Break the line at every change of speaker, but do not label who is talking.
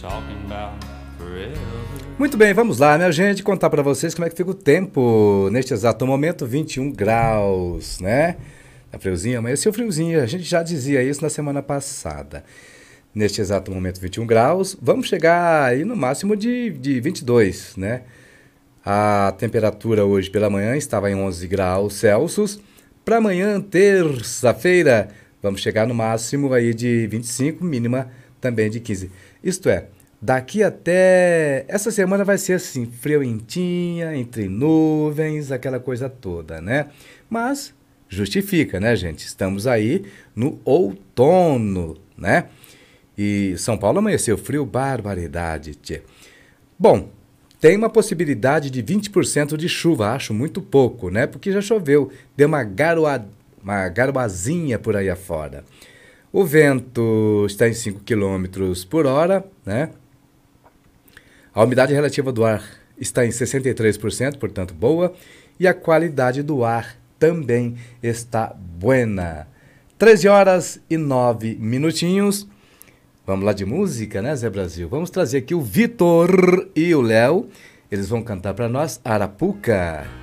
Muito bem, vamos lá, minha gente, contar para vocês como é que fica o tempo neste exato momento, 21 graus, né? Tá friozinho, amanheceu friozinho, a gente já dizia isso na semana passada. Neste exato momento, 21 graus, vamos chegar aí no máximo de 22, né? A temperatura hoje pela manhã estava em 11 graus Celsius. Para amanhã, terça-feira, vamos chegar no máximo aí de 25, mínima também de 15. Isto é, daqui até essa semana vai ser assim, frioentinha, entre nuvens, aquela coisa toda, né? Mas justifica, né, gente? Estamos aí no outono, né? E São Paulo amanheceu frio, barbaridade, tchê. Bom, tem uma possibilidade de 20% de chuva, acho muito pouco, né? Porque já choveu, deu uma garoazinha por aí afora. O vento está em 5 quilômetros por hora, né? A umidade relativa do ar está em 63%, portanto boa. E a qualidade do ar também está buena. 13 horas e 9 minutinhos. Vamos lá de música, né, Zé Brasil? Vamos trazer aqui o Vitor e o Léo. Eles vão cantar para nós Arapuca.